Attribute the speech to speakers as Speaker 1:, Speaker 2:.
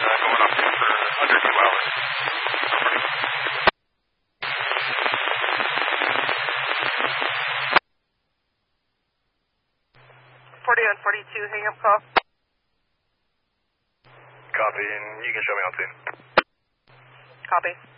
Speaker 1: Going up there for under 2 hours.
Speaker 2: 40 on 42, hang up call.
Speaker 1: Copy, and you can show me on scene.
Speaker 2: Copy.